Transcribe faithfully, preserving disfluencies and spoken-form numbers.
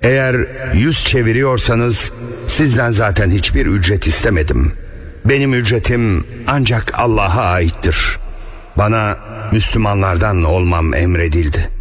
Eğer yüz çeviriyorsanız sizden zaten hiçbir ücret istemedim. Benim ücretim ancak Allah'a aittir. Bana Müslümanlardan olmam emredildi.